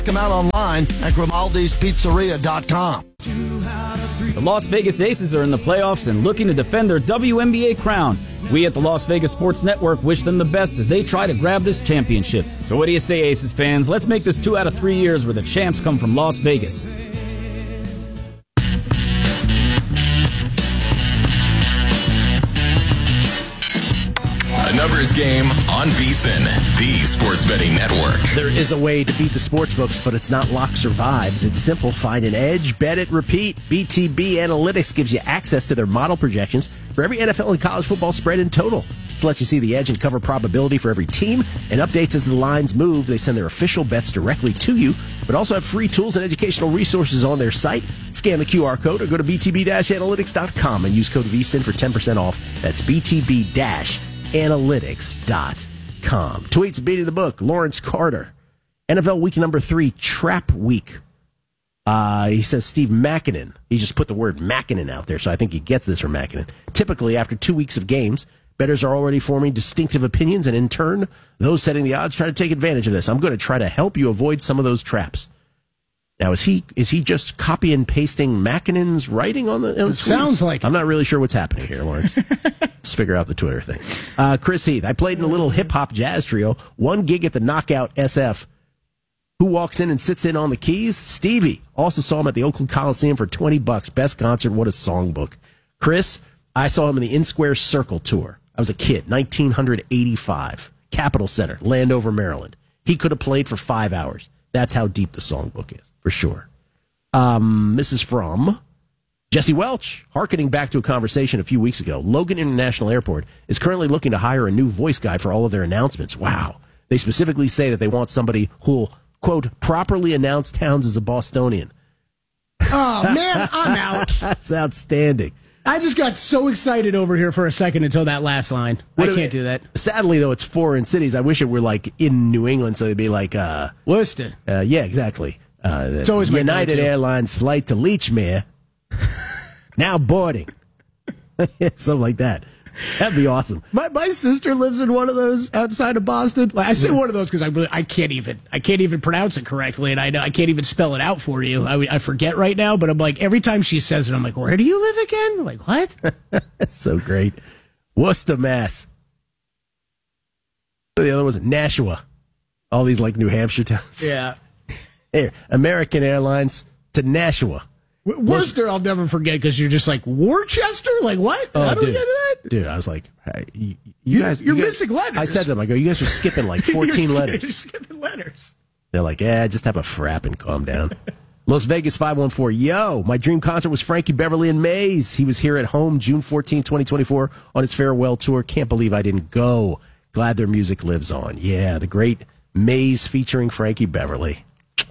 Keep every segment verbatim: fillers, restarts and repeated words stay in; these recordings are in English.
Check them out online at Grimaldi's Pizzeria dot com. The Las Vegas Aces are in the playoffs and looking to defend their W N B A crown. We at the Las Vegas Sports Network wish them the best as they try to grab this championship. So what do you say, Aces fans? Let's make this two out of three years where the champs come from Las Vegas. A numbers game on VSiN, the sports betting network. There is a way to beat the sportsbooks, but it's not lock survives. It's simple. Find an edge, bet it, repeat. B T B Analytics gives you access to their model projections for every N F L and college football spread in total. It lets you see the edge and cover probability for every team and updates as the lines move. They send their official bets directly to you, but also have free tools and educational resources on their site. Scan the Q R code or go to b t b dash analytics dot com and use code VSiN for ten percent off. That's b t b dash analytics dot com. Tweets beating the book. Lawrence Carter. N F L week number three, trap week. Uh, he says Steve Makinen. He just put the word Makinen out there, so I think he gets this from Makinen. Typically, after two weeks of games, bettors are already forming distinctive opinions, and in turn, those setting the odds try to take advantage of this. I'm going to try to help you avoid some of those traps. Now, is he is he just copy and pasting Makinen's writing on the? On the it sounds like it. I'm not really sure what's happening here, Lawrence. Let's figure out the Twitter thing. Uh, Chris Heath. I played in a little hip hop jazz trio. One gig at the Knockout S F. Who walks in and sits in on the keys? Stevie. Also saw him at the Oakland Coliseum for twenty bucks. Best concert. What a songbook. Chris. I saw him in the In Square Circle tour. I was a kid. nineteen eighty-five. Capitol Center, Landover, Maryland. He could have played for five hours. That's how deep the songbook is, for sure. Um, this is from Jesse Welch, hearkening back to a conversation a few weeks ago. Logan International Airport is currently looking to hire a new voice guy for all of their announcements. Wow. They specifically say that they want somebody who will, quote, properly announce towns as a Bostonian. Oh, man, I'm out. That's outstanding. I just got so excited over here for a second until that last line. What I are can't they- do that. Sadly, though, it's foreign cities. I wish it were like in New England, so they'd be like, uh, Worcester. uh yeah, exactly. Uh, It's always my United go-to. Airlines flight to Leechmere, now boarding. Something like that. That'd be awesome. My my sister lives in one of those outside of Boston. Like, I say one of those because I really, I can't even I can't even pronounce it correctly, and I know I can't even spell it out for you. I, I forget right now, but I'm like every time she says it, I'm like, where do you live again? I'm like, what? That's so great. Worcester, Mass. The other was Nashua. All these like New Hampshire towns. Yeah. Here, American Airlines to Nashua. W- Worcester, I'll never forget because you're just like Worcester. Like what? Oh, How do we dude. get to that? Dude, I was like, hey, you, you You- guys, you're you guys- missing letters. I said to them, I go, you guys are skipping like fourteen you're, letters. You're skipping letters. They're like, yeah, just have a frap and calm down. Las Vegas five one four. Yo, my dream concert was Frankie Beverly and Maze. He was here at home June fourteenth, twenty twenty-four on his farewell tour. Can't believe I didn't go. Glad their music lives on. Yeah, the great Maze featuring Frankie Beverly.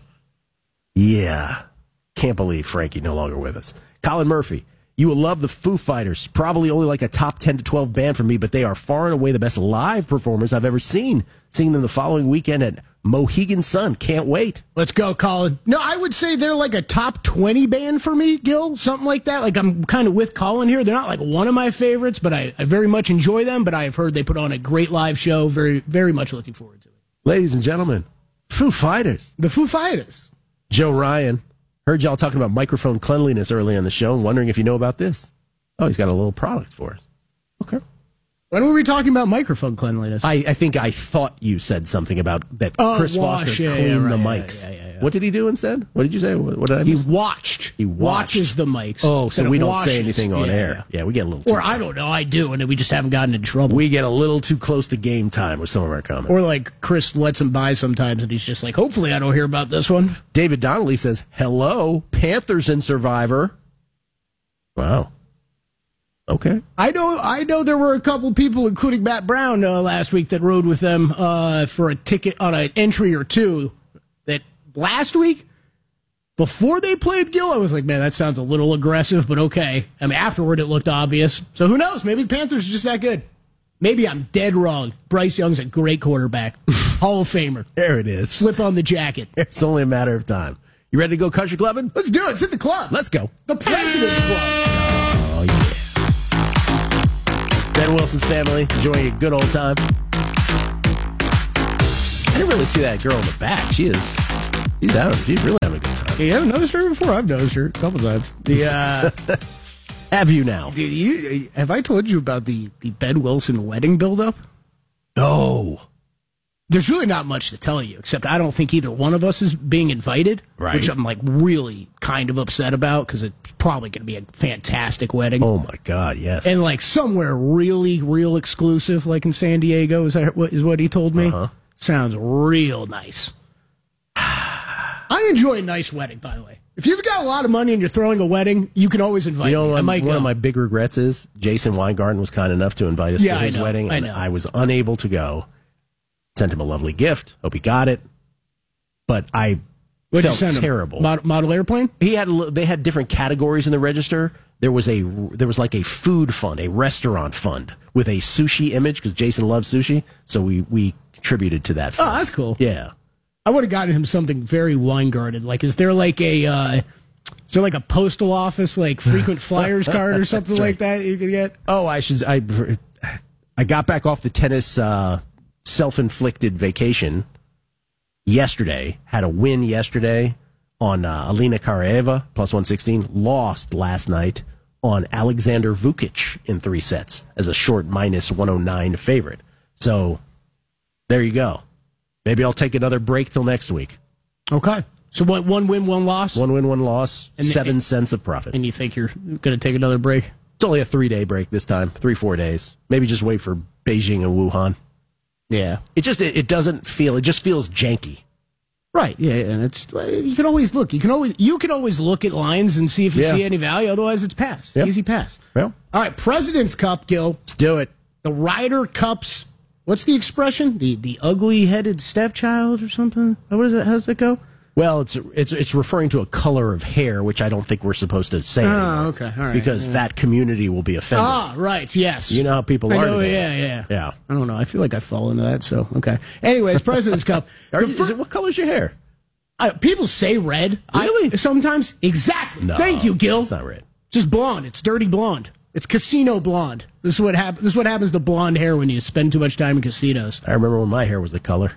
Yeah. Can't believe Frankie no longer with us. Colin Murphy. You will love the Foo Fighters. Probably only like a top ten to twelve band for me, but they are far and away the best live performers I've ever seen. Seeing them the following weekend at Mohegan Sun. Can't wait. Let's go, Colin. No, I would say they're like a top twenty band for me, Gil. Something like that. Like, I'm kind of with Colin here. They're not like one of my favorites, but I, I very much enjoy them. But I've heard they put on a great live show. Very, very much looking forward to it. Ladies and gentlemen, Foo Fighters. The Foo Fighters. Joe Ryan. Heard y'all talking about microphone cleanliness earlier in the show and wondering if you know about this. Oh, he's got a little product for us. Okay. When were we talking about microphone cleanliness? I, I think I thought you said something about that Oh, Chris wash, Foster yeah, cleaned yeah, the right, mics. yeah, yeah, yeah, yeah. What did he do instead? What did you say? What, what did I He miss? watched. He watched. watches the mics. Oh, instead so of we don't washes. say anything on Yeah, air. yeah. Yeah, we get a little too Or I don't know. I do, and we just haven't gotten in trouble. We get a little too close to game time with some of our comments. Or like Chris lets him by sometimes, and he's just like, hopefully I don't hear about this one. David Donnelly says, hello, Panthers and Survivor. Wow. Okay. I know I know there were a couple people, including Matt Brown, uh, last week that rode with them uh, for a ticket on an entry or two. That last week, before they played Gil, I was like, man, that sounds a little aggressive, but okay. I mean, afterward, it looked obvious. So who knows? Maybe the Panthers are just that good. Maybe I'm dead wrong. Bryce Young's a great quarterback. Hall of Famer. There it is. Slip on the jacket. It's only a matter of time. You ready to go country clubbing? Let's do it. It's at the club. Let's go. The President's Club. Oh, yeah. Ben Wilson's family enjoying a good old time. I didn't really see that girl in the back. She is She's out. She's really having a good time. Yeah, you haven't noticed her before? I've noticed her a couple times. The uh, Have you now? dude, you, have I told you about the, the Ben Wilson wedding buildup? No. There's really not much to tell you, except I don't think either one of us is being invited, Right. which I'm like really kind of upset about because it's probably going to be a fantastic wedding. Oh, my God, yes. And like somewhere really, real exclusive, like in San Diego, is that what is what he told me? Uh-huh. Sounds real nice. I enjoy a nice wedding, by the way. If you've got a lot of money and you're throwing a wedding, you can always invite You know, me. I um, might one go. of my big regrets is Jason Weingarten was kind enough to invite us Yeah, to I his know, wedding, I and know. I was unable to go. Sent him a lovely gift. Hope he got it. But I What'd you felt send him? terrible. Mod- model airplane? He had a li- they had different categories in the register. There was a there was like a food fund, a restaurant fund with a sushi image because Jason loves sushi. So we we contributed to that Oh, fund. that's cool. Yeah. I would have gotten him something very Weingarten. Like, is there like a uh, is there like a postal office like frequent flyers card or something That's right. like that you could get? Oh, I should. I I got back off the tennis uh, self-inflicted vacation yesterday. Had a win yesterday on uh, Alina Karaeva plus one sixteen. Lost last night on Alexander Vukic in three sets as a short minus one oh nine favorite. So there you go. Maybe I'll take another break till next week. Okay. So what? One win, one loss. One win, one loss, And- seven and- cents of profit. And you think you're going to take another break? It's only a three-day break this time, three, four days. Maybe just wait for Beijing and Wuhan. Yeah. It just it, it doesn't feel. It just feels janky. Right. Yeah. And it's you can always look. You can always you can always look at lines and see if you Yeah. see any value. Otherwise, it's pass. Yep. Easy pass. Well, All right. President's Cup, Gil. let's do it. The Ryder Cups. What's the expression? The the ugly headed stepchild or something? What is it? How does that go? Well, it's it's it's referring to a color of hair, which I don't think we're supposed to say anymore. Oh, okay. All right. Because Yeah. that community will be offended. Ah, right. Yes. You know how people I are know, today. yeah, yeah. Yeah. I don't know. I feel like I fall into that. So okay. Anyways, President's Cup. Are The you, fir- is it, what color's your hair? I, people say red. Really? I, sometimes. Exactly. No, Thank you, Gil. It's not red. Just blonde. It's dirty blonde. It's casino blonde. This is what happens. This is what happens to blonde hair when you spend too much time in casinos. I remember when my hair was the color.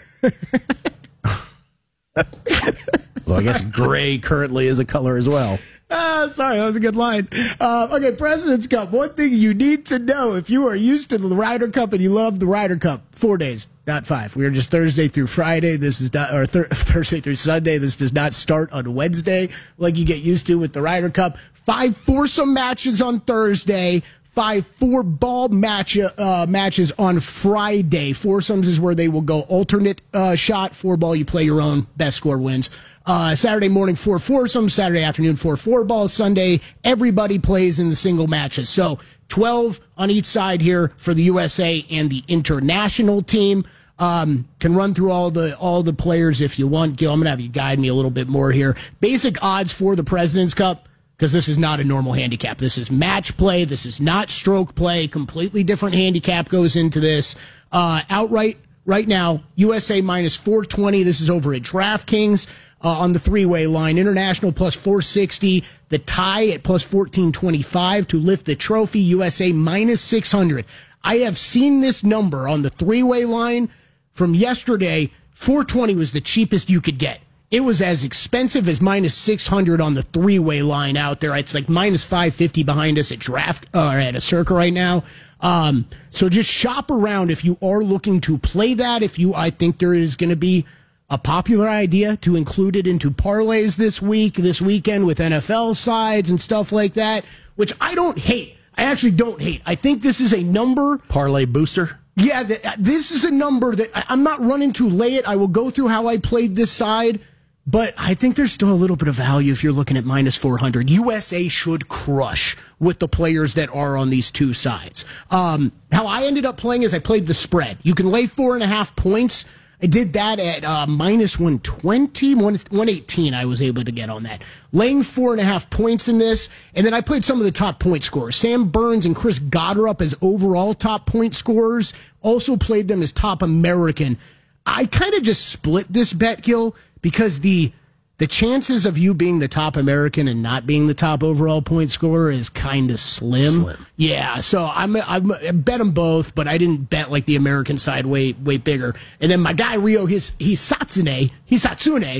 Well, I guess gray currently is a color as well. Ah, sorry, that was a good line. Uh, okay, President's Cup. One thing you need to know if you are used to the Ryder Cup and you love the Ryder Cup, four days, not five. We are just Thursday through Friday. This is not, or thir- Thursday through Sunday. This does not start on Wednesday like you get used to with the Ryder Cup. Five foursome matches on Thursday. Five four ball match uh, matches on Friday. Foursomes is where they will go alternate uh, shot. Four ball, you play your own. Best score wins. Uh, Saturday morning, four foursomes. Saturday afternoon, four four balls. Sunday, everybody plays in the single matches. So twelve on each side here for the U S A and the international team. Um, can run through all the all the players if you want. Gil, I'm gonna have you guide me a little bit more here. Basic odds for the President's Cup, because this is not a normal handicap. This is match play. This is not stroke play. Completely different handicap goes into this. Uh, outright right now, U S A minus four twenty. This is over at DraftKings uh, on the three-way line. International plus four sixty. The tie at plus fourteen twenty-five to lift the trophy. U S A minus six hundred. I have seen this number on the three-way line from yesterday. four twenty was the cheapest you could get. It was as expensive as minus six hundred on the three-way line out there. It's like minus five fifty behind us at draft or uh, at a circa right now. Um, so just shop around if you are looking to play that. If you, I think there is going to be a popular idea to include it into parlays this week, this weekend with N F L sides and stuff like that, which I don't hate. I actually don't hate. I think this is a number. Parlay booster. Yeah, th- this is a number that I- I'm not running to lay it. I will go through how I played this side. But I think there's still a little bit of value if you're looking at minus four hundred. U S A should crush with the players that are on these two sides. Um, how I ended up playing is I played the spread. You can lay four and a half points. I did that at uh, minus one twenty, one eighteen I was able to get on that. Laying four and a half points in this, and then I played some of the top point scorers. Sam Burns and Chris Goddard as overall top point scorers. Also played them as top American. I kind of just split this bet, Gil, because the the chances of you being the top American and not being the top overall point scorer is kind of slim. Slim. Yeah, so I'm, I'm I bet them both, but I didn't bet like the American side way way bigger. And then my guy Ryo his Hisatsune Hisatsune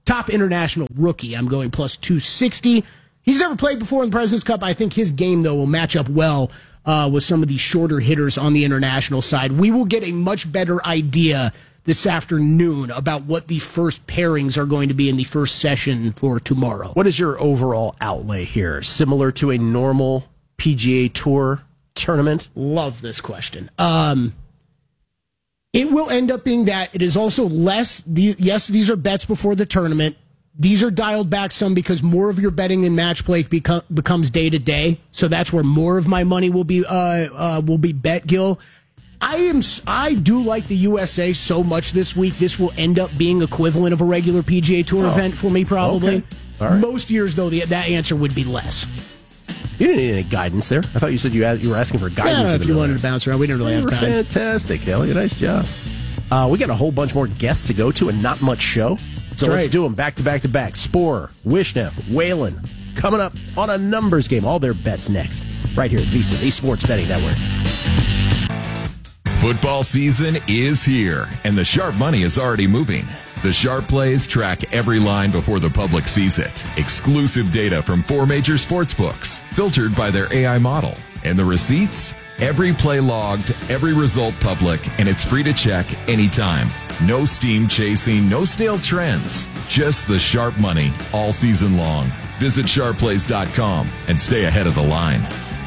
top international rookie. I'm going plus two sixty. He's never played before in the President's Cup. I think his game, though, will match up well uh, with some of these shorter hitters on the international side. We will get a much better idea this afternoon about what the first pairings are going to be in the first session for tomorrow. What is your overall outlay here? Similar to a normal P G A Tour tournament? Love this question. Um, it will end up being that. It is also less. The, yes, these are bets before the tournament. These are dialed back some because more of your betting in match play become, becomes day to day. So that's where more of my money will be uh, uh, will be bet, Gil. I am I do like the U S A so much this week. This will end up being equivalent of a regular P G A Tour oh. event for me, probably. Okay. All right. Most years, though, the, that answer would be less. You didn't need any guidance there. I thought you said you had, you were asking for guidance. Yeah, if you wanted there. to bounce around, we didn't really you have time. Fantastic, Elliot. Nice job. Uh, we got a whole bunch more guests to go to and not much show. So That's let's right. do them back to back to back. Sporer, Wishnev, Whalen, coming up on a numbers game. All their bets next, right here at VSiN, the Sports Betting Network. Football season is here, and the sharp money is already moving. The Sharp Plays track every line before the public sees it. Exclusive data from four major sportsbooks, filtered by their A I model. And the receipts? Every play logged, every result public, and it's free to check anytime. No steam chasing, no stale trends. Just the sharp money all season long. Visit sharp plays dot com and stay ahead of the line.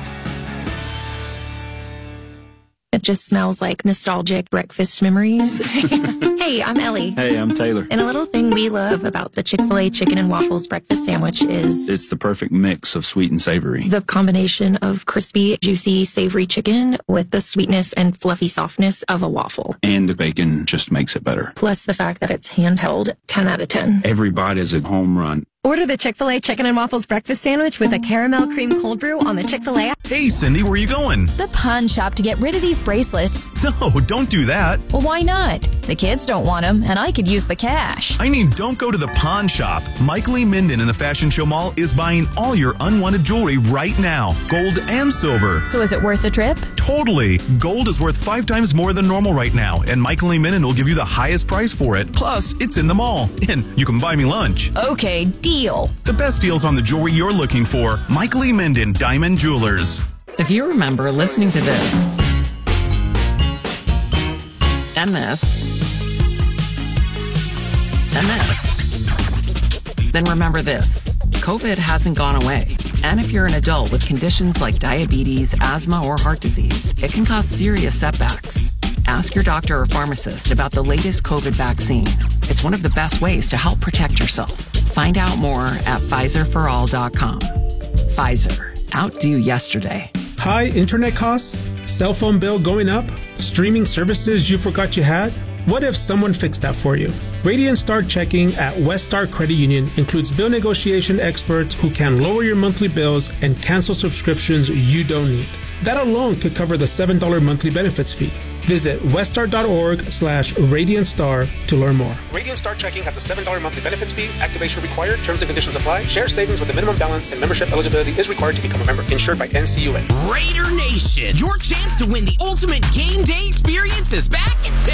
It just smells like nostalgic breakfast memories. Hey, I'm Ellie. Hey, I'm Taylor. And a little thing we love about the Chick-fil-A chicken and waffles breakfast sandwich is... It's the perfect mix of sweet and savory. The combination of crispy, juicy, savory chicken with the sweetness and fluffy softness of a waffle. And the bacon just makes it better. Plus the fact that it's handheld, ten out of ten. Every bite is a home run. Order the Chick-fil-A Chicken and Waffles breakfast sandwich with a caramel cream cold brew on the Chick-fil-A app. Hey, Cindy, where are you going? The pawn shop to get rid of these bracelets. No, don't do that. Well, why not? The kids don't want them, and I could use the cash. I mean, don't go to the pawn shop. Mike Lee Minden in the Fashion Show Mall is buying all your unwanted jewelry right now, gold and silver. So is it worth the trip? Totally. Gold is worth five times more than normal right now, and Mike Lee Minden will give you the highest price for it. Plus, it's in the mall, and you can buy me lunch. Okay, deal. The best deals on the jewelry you're looking for. Mike Lee Minden, Diamond Jewelers. If you remember listening to this and this and this, then remember this. COVID hasn't gone away. And if you're an adult with conditions like diabetes, asthma, or heart disease, it can cause serious setbacks. Ask your doctor or pharmacist about the latest COVID vaccine. It's one of the best ways to help protect yourself. Find out more at Pfizer for all dot com. Pfizer. Outdo yesterday. High internet costs? Cell phone bill going up? Streaming services you forgot you had? What if someone fixed that for you? Radiant Star Checking at Westar Credit Union includes bill negotiation experts who can lower your monthly bills and cancel subscriptions you don't need. That alone could cover the seven dollars monthly benefits fee. Visit westar.org slash Radiant Star to learn more. Radiant Star Checking has a seven dollars monthly benefits fee. Activation required. Terms and conditions apply. Share savings with a minimum balance and membership eligibility is required to become a member. Insured by N C U A. Raider Nation, your chance to win the ultimate game day experience is back.